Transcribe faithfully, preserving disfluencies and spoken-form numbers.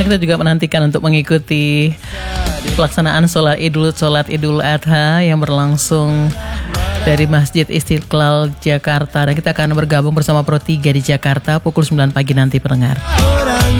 tentunya kita juga menantikan untuk mengikuti pelaksanaan sholat idul sholat idul adha yang berlangsung dari Masjid Istiqlal Jakarta, dan kita akan bergabung bersama Pro tiga di Jakarta pukul sembilan pagi nanti pendengar.